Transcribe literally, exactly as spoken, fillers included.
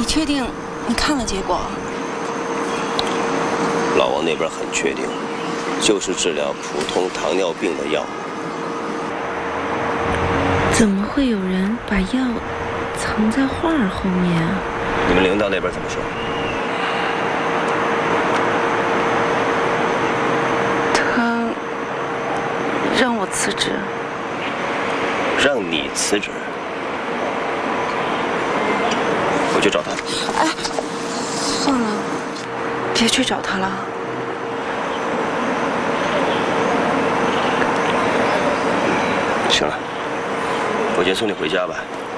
确定你看了结果？ 老王那边很确定，就是治疗普通糖尿病的药。 怎么会有人把药藏在画儿后面啊？ 你们领导那边怎么说？ 他让我辞职。 让你辞职？我去找他。 哎，算了，别去找他了。 行了，我先送你回家吧。